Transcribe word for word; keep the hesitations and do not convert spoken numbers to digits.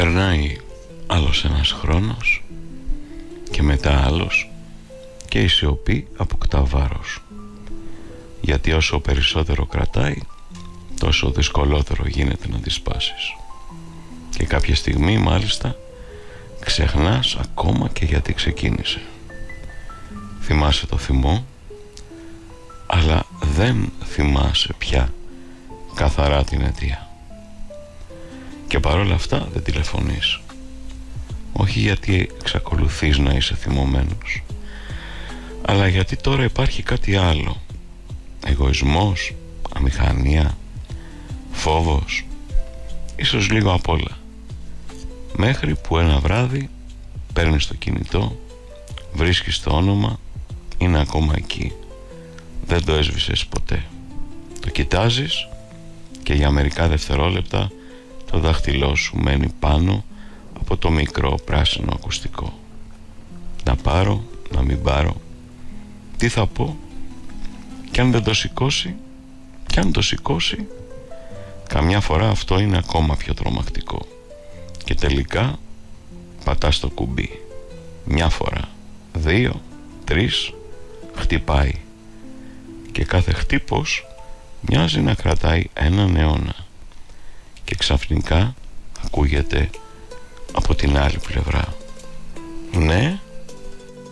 Περνάει άλλος ένας χρόνος και μετά άλλος και η σιωπή αποκτά βάρος, γιατί όσο περισσότερο κρατάει τόσο δυσκολότερο γίνεται να τη σπάσεις. Και κάποια στιγμή μάλιστα ξεχνάς ακόμα και γιατί ξεκίνησε. Θυμάσαι το θυμό, αλλά δεν θυμάσαι πια καθαρά την αιτία. Και παρόλα αυτά δεν τηλεφωνείς. Όχι γιατί εξακολουθείς να είσαι θυμωμένος, αλλά γιατί τώρα υπάρχει κάτι άλλο. Εγωισμός, αμηχανία, φόβος, ίσως λίγο απ' όλα. Μέχρι που ένα βράδυ παίρνεις το κινητό, βρίσκεις το όνομα, είναι ακόμα εκεί. Δεν το έσβησες ποτέ. Το κοιτάζεις και για μερικά δευτερόλεπτα το δάχτυλό σου μένει πάνω από το μικρό πράσινο ακουστικό. Να πάρω, να μην πάρω, τι θα πω, κι αν δεν το σηκώσει, κι αν το σηκώσει, καμιά φορά αυτό είναι ακόμα πιο τρομακτικό. Και τελικά πατάς το κουμπί. Μια φορά, δύο, τρεις, χτυπάει. Και κάθε χτύπος μοιάζει να κρατάει έναν αιώνα. Και ξαφνικά ακούγεται από την άλλη πλευρά: ναι,